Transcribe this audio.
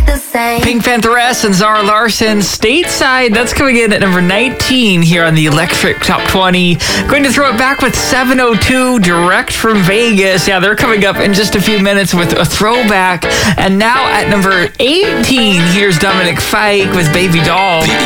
Pink Pantheress and Zara Larsson, Stateside. That's coming in at number 19 here on the Electric Top 20. Going to throw it back with 702, direct from Vegas. Yeah, they're coming up in just a few minutes with a throwback. And now at number 18, here's Dominic Fike with Baby Doll. The